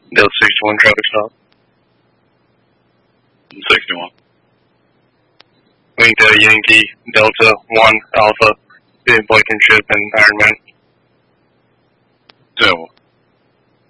Delta 61 traffic stop. 61. Wing Yankee, Delta 1 Alpha, Blankenship and Iron Man. 10-1.